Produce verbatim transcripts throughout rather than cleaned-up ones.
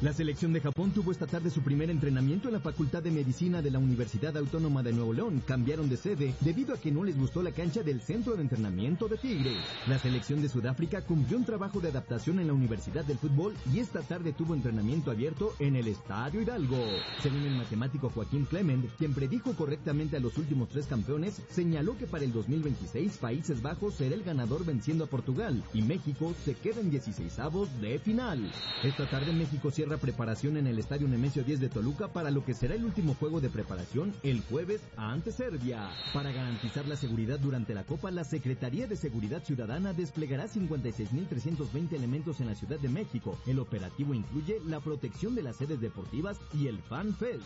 La selección de Japón tuvo esta tarde su primer entrenamiento en la Facultad de Medicina de la Universidad Autónoma de Nuevo León. Cambiaron de sede debido a que no les gustó la cancha del Centro de Entrenamiento de Tigres. La selección de Sudáfrica cumplió un trabajo de adaptación en la Universidad del Fútbol y esta tarde tuvo entrenamiento abierto en el Estadio Hidalgo. Según el matemático Joaquín Clement, quien predijo correctamente a los últimos tres campeones, señaló que para el dos mil veintiséis Países Bajos será el ganador venciendo a Portugal y México se queda en dieciseisavos de final. Esta tarde México cierra preparación en el Estadio Nemesio diez de Toluca para lo que será el último juego de preparación el jueves ante Serbia. Para garantizar la seguridad durante la Copa, la Secretaría de Seguridad Ciudadana desplegará cincuenta y seis mil trescientos veinte elementos en la Ciudad de México. El operativo incluye la protección de las sedes deportivas y el Fan Fest.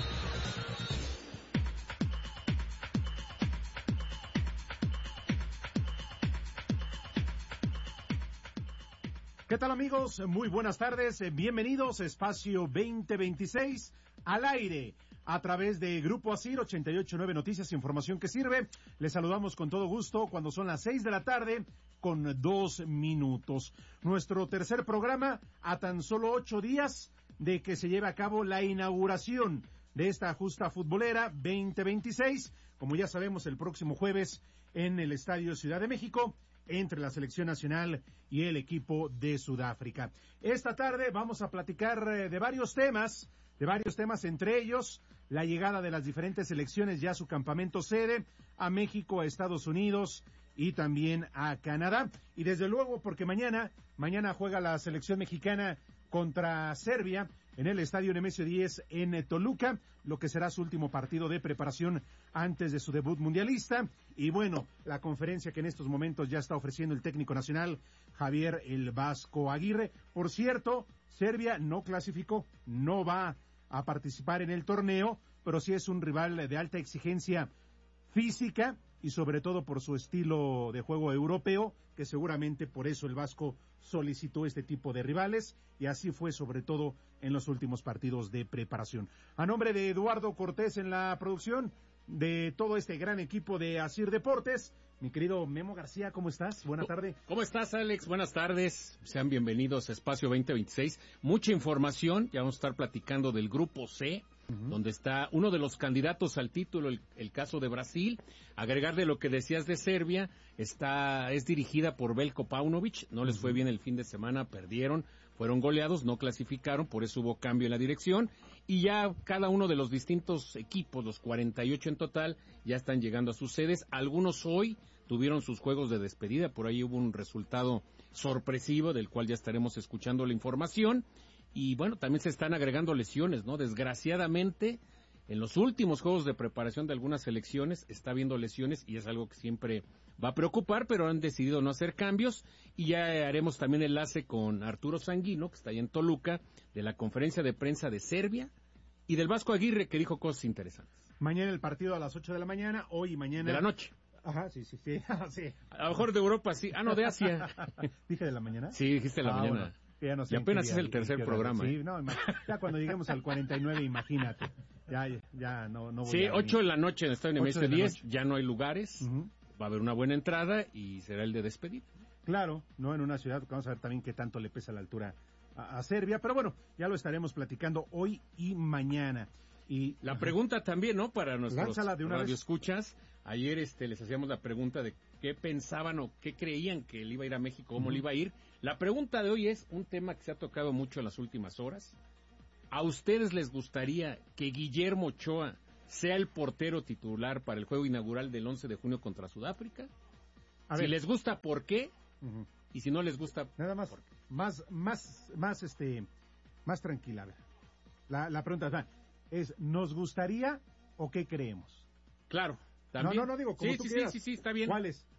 ¿Qué tal, amigos? Muy buenas tardes, bienvenidos a Espacio veinte veintiséis al aire a través de Grupo ASIR ochenta y ocho punto nueve Noticias, información que sirve. Les saludamos con todo gusto cuando son las seis de la tarde con dos minutos. Nuestro tercer programa a tan solo ocho días de que se lleve a cabo la inauguración de esta justa futbolera veinte veintiséis, como ya sabemos, el próximo jueves en el Estadio Ciudad de México, entre la selección nacional y el equipo de Sudáfrica. Esta tarde vamos a platicar eh, de varios temas, de varios temas, entre ellos la llegada de las diferentes selecciones ya a su campamento sede, a México, a Estados Unidos y también a Canadá. Y desde luego, porque mañana, mañana juega la selección mexicana contra Serbia en el Estadio Nemesio diez en Toluca, lo que será su último partido de preparación antes de su debut mundialista. Y bueno, la conferencia que en estos momentos ya está ofreciendo el técnico nacional Javier El Vasco Aguirre. Por cierto, Serbia no clasificó, no va a participar en el torneo, pero sí es un rival de alta exigencia física y sobre todo por su estilo de juego europeo, que seguramente por eso el Vasco solicitó este tipo de rivales, y así fue sobre todo en los últimos partidos de preparación. A nombre de Eduardo Cortés en la producción, de todo este gran equipo de ASIR Deportes, mi querido Memo García, ¿cómo estás? Buena tarde. ¿Cómo estás, Alex? Buenas tardes. Sean bienvenidos a Espacio veinte veintiséis. Mucha información, ya vamos a estar platicando del Grupo C, uh-huh, donde está uno de los candidatos al título, el, el caso de Brasil. Agregar de lo que decías de Serbia, está es dirigida por Veljko Paunovic, no les uh-huh. fue bien el fin de semana, perdieron, fueron goleados, no clasificaron, por eso hubo cambio en la dirección, y ya cada uno de los distintos equipos, los cuarenta y ocho en total, ya están llegando a sus sedes. Algunos hoy tuvieron sus juegos de despedida, por ahí hubo un resultado sorpresivo del cual ya estaremos escuchando la información. Y bueno, también se están agregando lesiones, ¿no? Desgraciadamente, en los últimos juegos de preparación de algunas selecciones está habiendo lesiones y es algo que siempre va a preocupar, pero han decidido no hacer cambios. Y ya haremos también enlace con Arturo Sanguino, que está ahí en Toluca, de la conferencia de prensa de Serbia, y del Vasco Aguirre, que dijo cosas interesantes. Mañana el partido a las ocho de la mañana, hoy y mañana... De la noche. Ajá, sí, sí, sí. sí. A lo mejor de Europa, sí. Ah, no, de Asia. ¿Dije de la mañana? Sí, dijiste de la ah, mañana. Bueno. Ya no sé y apenas día, es el tercer programa. Sí, no, ya cuando lleguemos al cuarenta y nueve, imagínate. Ya, ya no, no voy sí, a ocho de la noche en el Estadio Nemesio diez, noche. Ya no hay lugares, uh-huh. Va a haber una buena entrada y será el de despedir. Claro, no en una ciudad, vamos a ver también qué tanto le pesa la altura a, a Serbia, pero bueno, ya lo estaremos platicando hoy y mañana. Y la ajá. pregunta también, ¿no? Para nuestros radioescuchas, vez. ayer este les hacíamos la pregunta de qué pensaban o qué creían que él iba a ir a México, cómo uh-huh. le iba a ir. La pregunta de hoy es un tema que se ha tocado mucho en las últimas horas. ¿A ustedes les gustaría que Guillermo Ochoa sea el portero titular para el juego inaugural del once de junio contra Sudáfrica? A si ver. les gusta, ¿por qué? Uh-huh. Y si no les gusta, nada más, ¿por qué? más, más, más, este, más tranquila. A ver. La, la pregunta es, es, ¿nos gustaría o qué creemos? Claro, también. No, no, no digo, como sí, tú sí, quieras. sí, sí, sí, está bien. ¿Cuál es?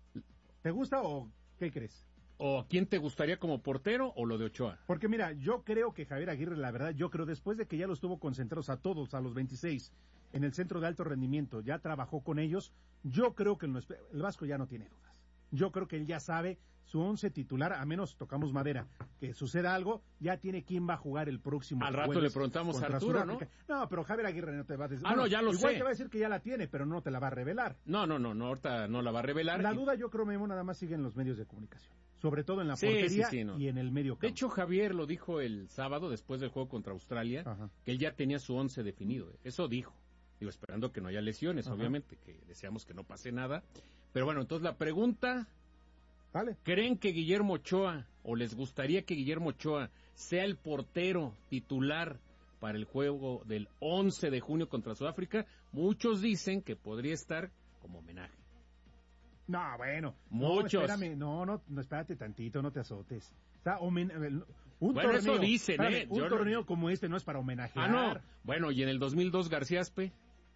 ¿Te gusta o qué crees? ¿O a quién te gustaría como portero o lo de Ochoa? Porque mira, yo creo que Javier Aguirre, la verdad, yo creo después de que ya los tuvo concentrados a todos, a los veintiséis, en el centro de alto rendimiento, ya trabajó con ellos, yo creo que el, el Vasco ya no tiene dudas. Yo creo que él ya sabe su once titular, a menos tocamos madera, que suceda algo, ya tiene quién va a jugar el próximo. Al rato le preguntamos a Arturo, ¿no? No, pero Javier Aguirre no te va a decir. Ah, bueno, no, ya lo igual sé. te va a decir que ya la tiene, pero no te la va a revelar. No, no, no, no ahorita no la va a revelar. La y... duda, yo creo, Memo, nada más sigue en los medios de comunicación. sobre todo en la Sí, portería sí, sí, no. y en el medio campo. De hecho, Javier lo dijo el sábado después del juego contra Australia, Ajá. que él ya tenía su once definido. eh. Eso dijo. Digo, esperando que no haya lesiones, Ajá. obviamente, que deseamos que no pase nada. Pero bueno, entonces la pregunta, Vale. ¿creen que Guillermo Ochoa, o les gustaría que Guillermo Ochoa sea el portero titular para el juego del once de junio contra Sudáfrica? Muchos dicen que podría estar como homenaje. No, bueno. Muchos. No, espérame, no, no, no, espérate tantito, no te azotes. Está homen- un Bueno, torneo, eso dicen, espérame, ¿eh? Un Yo no- torneo como este no es para homenajear. Ah, no. Bueno, y en el dos mil dos García Aspe.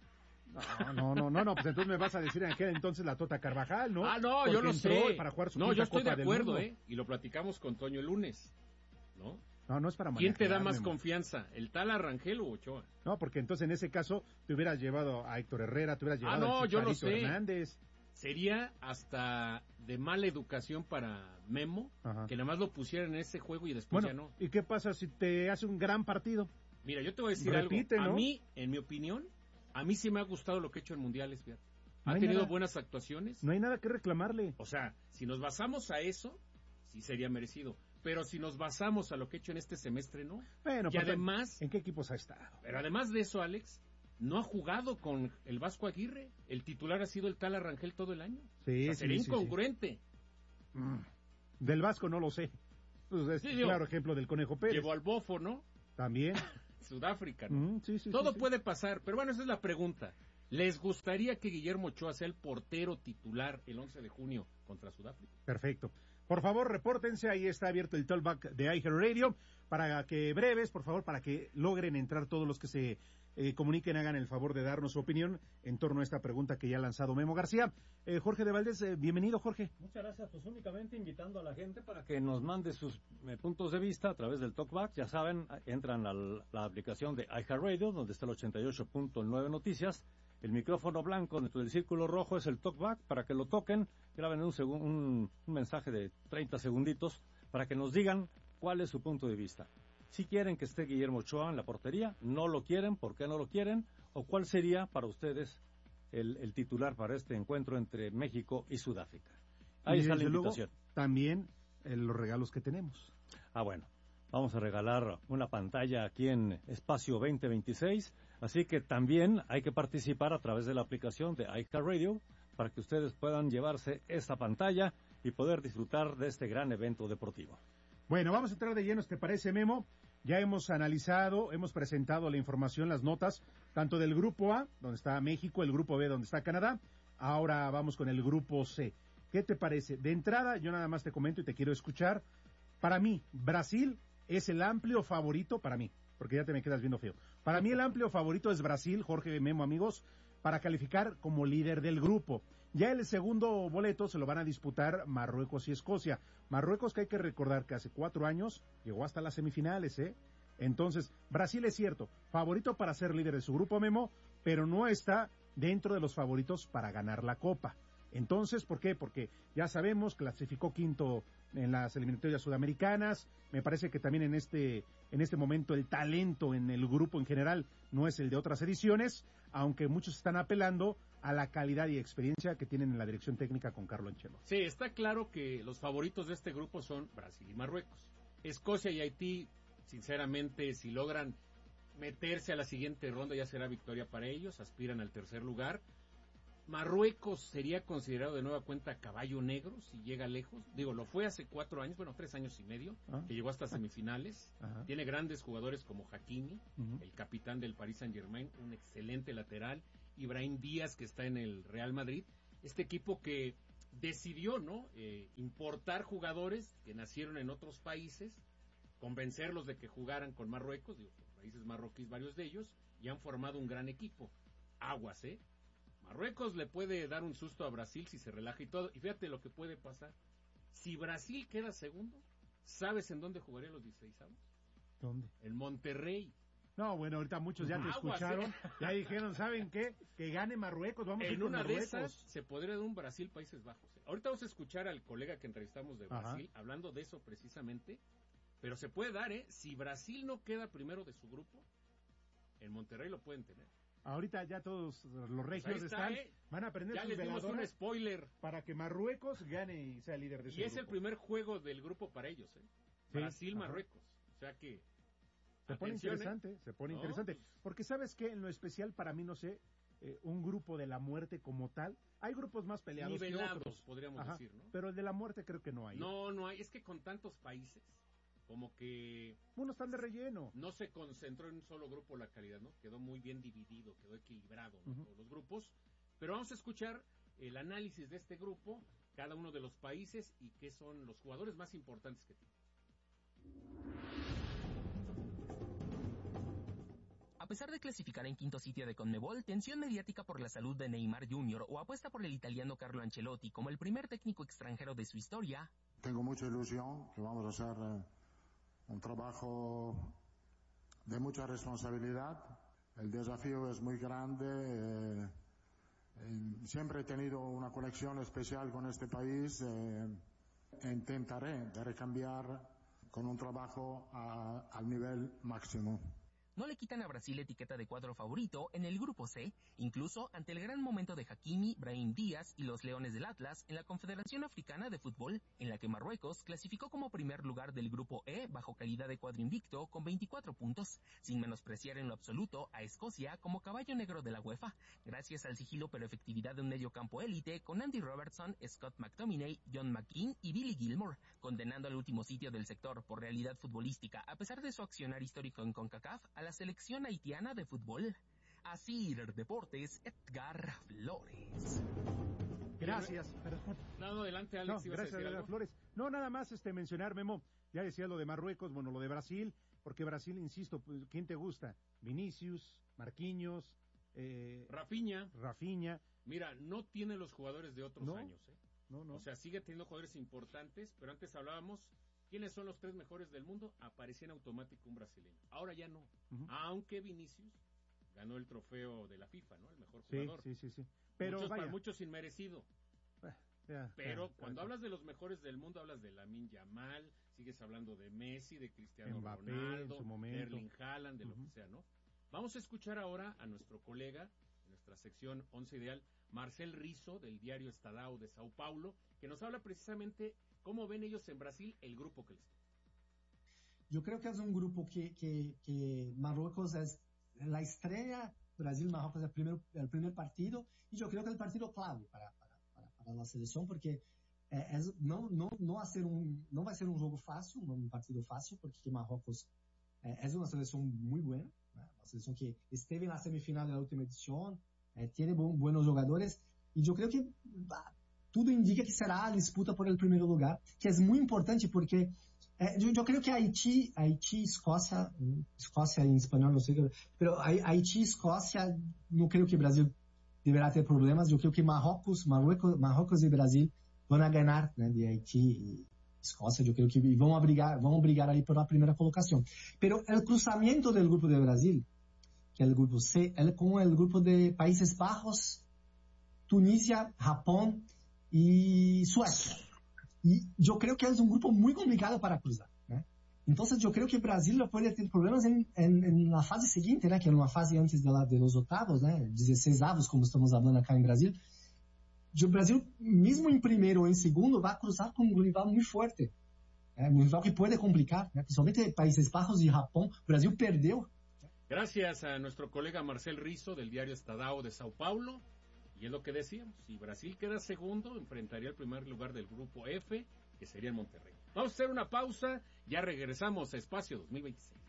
No, no, no, no, no, pues entonces me vas a decir en aquel entonces la Tota Carvajal, ¿no? Ah, no, Porque yo lo entró sé. para jugar su No, quinta yo estoy de Copa del acuerdo, Mundo. ¿eh? Y lo platicamos con Toño el lunes, ¿no? No, no es para ¿Quién te da homenajear, más Memo. confianza, el tal Arrangel o Ochoa? No, porque entonces en ese caso te hubieras llevado a Héctor Herrera, te hubieras Ah, llevado no, a yo lo Chicharito sé. Hernández. Sería hasta de mala educación para Memo Ajá. que nada más lo pusieran en ese juego y después Bueno, ya no. ¿y qué pasa si te hace un gran partido? Mira, yo te voy a decir Repite, algo. ¿no? A mí, en mi opinión, a mí sí me ha gustado lo que ha hecho en mundiales, fíjate. No Ha hay tenido nada. buenas actuaciones. No hay nada que reclamarle. O sea, si nos basamos a eso, sí sería merecido. Pero si nos basamos a lo que ha hecho en este semestre, no. Bueno, y pues, además, ¿en qué equipos ha estado? pero además de eso, Alex, no ha jugado con el Vasco Aguirre. El titular ha sido el tal Arrangel todo el año. Sí, O sea, sí, sería sí, sí. incongruente. Mm. Del Vasco no lo sé. Pues es Sí, digo, claro ejemplo del Conejo Pérez. Llevó al Bofo, ¿no? También. Sudáfrica, ¿no? Mm, sí, sí, Todo sí, sí. puede pasar, pero bueno, esa es la pregunta. ¿Les gustaría que Guillermo Ochoa sea el portero titular el once de junio contra Sudáfrica? Perfecto. Por favor, repórtense, ahí está abierto el talkback de iHeartRadio, para que breves, por favor, para que logren entrar todos los que se eh, comuniquen, hagan el favor de darnos su opinión en torno a esta pregunta que ya ha lanzado Memo García. Eh, Jorge de Valdés, eh, bienvenido, Jorge. Muchas gracias, pues únicamente invitando a la gente para que nos mande sus eh, puntos de vista a través del Talkback. Ya saben, entran a la aplicación de iHeartRadio, donde está el ochenta y ocho punto nueve Noticias. El micrófono blanco dentro del círculo rojo es el Talkback, para que lo toquen, graben un, segun, un, un mensaje de treinta segunditos para que nos digan cuál es su punto de vista. Si quieren que esté Guillermo Ochoa en la portería, no lo quieren, ¿por qué no lo quieren? ¿O cuál sería para ustedes el, el titular para este encuentro entre México y Sudáfrica? Ahí Y está la desde luego, invitación. también eh, los regalos que tenemos. Ah, bueno, vamos a regalar una pantalla aquí en Espacio veinte veintiséis, así que también hay que participar a través de la aplicación de iHeartRadio para que ustedes puedan llevarse esta pantalla y poder disfrutar de este gran evento deportivo. Bueno, vamos a entrar de lleno, ¿te parece, Memo? Ya hemos analizado, hemos presentado la información, las notas, tanto del Grupo A, donde está México, el Grupo B, donde está Canadá. Ahora vamos con el Grupo C. ¿Qué te parece? De entrada, yo nada más te comento y te quiero escuchar. Para mí, Brasil es el amplio favorito, para mí, porque ya te me quedas viendo feo. Para mí el amplio favorito es Brasil, Jorge, Memo, amigos, para calificar como líder del grupo. Ya el segundo boleto se lo van a disputar Marruecos y Escocia. Marruecos, que hay que recordar que hace cuatro años llegó hasta las semifinales, ¿eh? Entonces, Brasil es cierto, favorito para ser líder de su grupo, Memo, pero no está dentro de los favoritos para ganar la Copa. Entonces, ¿por qué? Porque ya sabemos, clasificó quinto en las eliminatorias sudamericanas. Me parece que también en este, en este momento el talento en el grupo en general no es el de otras ediciones, aunque muchos están apelando a la calidad y experiencia que tienen en la dirección técnica con Carlo Ancelotti. Sí, está claro que los favoritos de este grupo son Brasil y Marruecos. Escocia y Haití, sinceramente, si logran meterse a la siguiente ronda ya será victoria para ellos, aspiran al tercer lugar. Marruecos sería considerado de nueva cuenta caballo negro si llega lejos. Digo, lo fue hace cuatro años, bueno, tres años y medio, Ah. que llegó hasta semifinales. Ajá. Tiene grandes jugadores como Hakimi, Uh-huh. el capitán del Paris Saint-Germain, un excelente lateral. Ibrahim Díaz, que está en el Real Madrid. Este equipo que decidió, ¿no?, eh, importar jugadores que nacieron en otros países, convencerlos de que jugaran con Marruecos, digo, países marroquíes varios de ellos, y han formado un gran equipo. Aguas, ¿eh? Marruecos le puede dar un susto a Brasil si se relaja y todo. Y fíjate lo que puede pasar. Si Brasil queda segundo, ¿sabes en dónde jugaría los dieciseisavos? ¿Dónde? En Monterrey. No, bueno, ahorita muchos ya te Aguas, escucharon, ¿eh? ya dijeron, ¿saben qué? Que gane Marruecos, vamos a ir En con una de Marruecos. esas se podría dar un Brasil-Países Bajos. ¿eh? Ahorita vamos a escuchar al colega que entrevistamos de Brasil, Ajá. hablando de eso precisamente. Pero se puede dar, ¿eh? Si Brasil no queda primero de su grupo, en Monterrey lo pueden tener. Ahorita ya todos los regios Pues está, están, ¿eh? van a prender Ya sus les dimos un veladoras spoiler. para que Marruecos gane y sea líder de su Y es grupo. el primer juego del grupo para ellos, ¿eh? Sí, Brasil-Marruecos. O sea que... Se pone atención, interesante, ¿eh? se pone No, interesante. pues... Porque sabes que en lo especial para mí, no sé, eh, un grupo de la muerte como tal, hay grupos más peleados que Nivelados, otros. podríamos Ajá, decir, ¿no? pero el de la muerte creo que no hay. No, no hay. Es que con tantos países, como que... Unos están de relleno. No se concentró en un solo grupo la calidad, ¿no? Quedó muy bien dividido, quedó equilibrado, ¿no? Uh-huh. Todos los grupos. Pero vamos a escuchar el análisis de este grupo, cada uno de los países y qué son los jugadores más importantes que tiene. A pesar de clasificar en quinto sitio de Conmebol, tensión mediática por la salud de Neymar junior o apuesta por el italiano Carlo Ancelotti como el primer técnico extranjero de su historia. Tengo mucha ilusión que vamos a hacer eh, un trabajo de mucha responsabilidad. El desafío es muy grande. Eh, eh, siempre he tenido una conexión especial con este país. Eh, e intentaré de recambiar con un trabajo a, al nivel máximo. No le quitan a Brasil etiqueta de cuadro favorito en el grupo C, incluso ante el gran momento de Hakimi, Brahim Díaz y los Leones del Atlas en la Confederación Africana de Fútbol, en la que Marruecos clasificó como primer lugar del grupo E bajo calidad de cuadro invicto con veinticuatro puntos, sin menospreciar en lo absoluto a Escocia como caballo negro de la UEFA, gracias al sigilo pero efectividad de un mediocampo élite con Andy Robertson, Scott McTominay, John McGinn y Billy Gilmore, condenando al último sitio del sector por realidad futbolística a pesar de su accionar histórico en CONCACAF a la selección haitiana de fútbol. Asir Deportes, Edgar Flores. Gracias. Perdón. No, no, adelante, Alex. No, ¿ibas a gracias, decir Edgar algo? Flores. No, nada más este mencionar, Memo, ya decía lo de Marruecos, bueno, lo de Brasil, porque Brasil, insisto, pues, ¿quién te gusta? Vinicius, Marquinhos, eh, Rafinha. Rafinha. Mira, no tiene los jugadores de otros ¿No? años, ¿eh? No, no. O sea, sigue teniendo jugadores importantes, pero antes hablábamos, ¿quiénes son los tres mejores del mundo? Aparecía en automático un brasileño. Ahora ya no. Uh-huh. Aunque Vinicius ganó el trofeo de la FIFA, ¿no? El mejor Sí, jugador. sí, sí, sí. Pero muchos, vaya. para muchos inmerecido. Ah, ya, Pero ya, cuando ya. hablas de los mejores del mundo, hablas de Lamine Yamal, sigues hablando de Messi, de Cristiano Mbappé, Ronaldo, en su momento. Erling Haaland, de lo Uh-huh. que sea, ¿no? Vamos a escuchar ahora a nuestro colega, en nuestra sección Once Ideal, Marcel Rizo, del diario Estadão de Sao Paulo, que nos habla precisamente cómo ven ellos en Brasil el grupo que les toca. Yo creo que es un grupo que, que, que Marruecos es la estrella, Brasil-Marruecos es el primer, el primer partido, y yo creo que es el partido clave para, para, para, para la selección, porque eh, es, no, no, no, va a ser un, no va a ser un juego fácil, un partido fácil, porque Marruecos eh, es una selección muy buena, ¿no? Una selección que estuvo en la semifinal de la última edición, eh, tiene bu buenos jugadores, y yo creo que bah, todo indica que será a disputa por el primer lugar, que es muy importante porque Eh, yo, yo creo que Haití, Haití, Escócia, Escócia en español no sé, pero Haití, Escócia, no creo que Brasil deberá ter problemas. Yo creo que Marrocos, Marruecos, Marrocos y Brasil van a ganar, né, de Haití y Escócia. Yo creo que vão a brigar, vão brigar ali por la primera colocación. Pero el cruzamiento del grupo de Brasil, que es el grupo C, es con el grupo de Países Bajos, Tunisia, Japón y Suecia. Y yo creo que es un grupo muy complicado para cruzar, ¿eh? Entonces yo creo que Brasil puede tener problemas en, en, en la fase siguiente, ¿eh? Que es una fase antes de, la, de los octavos, ¿eh? dieciséis avos, como estamos hablando acá en Brasil. Yo, Brasil, mismo en primero o en segundo, va a cruzar con un rival muy fuerte, ¿eh? Un rival que puede complicar, ¿eh? Principalmente Países Bajos y Japón. Brasil perdió. Gracias a nuestro colega Marcel Rizo del diario Estadão de Sao Paulo. Y es lo que decíamos, si Brasil queda segundo, enfrentaría el primer lugar del grupo F, que sería el Monterrey. Vamos a hacer una pausa, ya regresamos a Espacio dos mil veintiséis.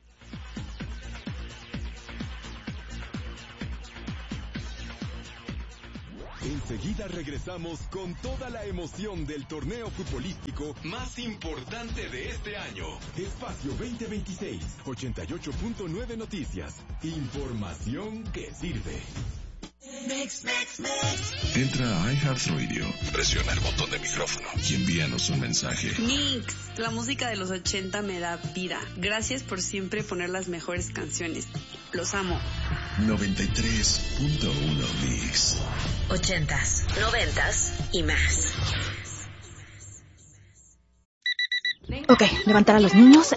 Enseguida regresamos con toda la emoción del torneo futbolístico más importante de este año. Espacio veinte veintiséis, ochenta y ocho punto nueve Noticias. Información que sirve. Mix, mix, mix. Entra a iHeartRadio, presiona el botón de micrófono y envíanos un mensaje. Mix, la música de los ochenta me da vida. Gracias por siempre poner las mejores canciones. Los amo. noventa y tres punto uno Mix. Ochentas, noventas y más. Ok, levantar a los niños.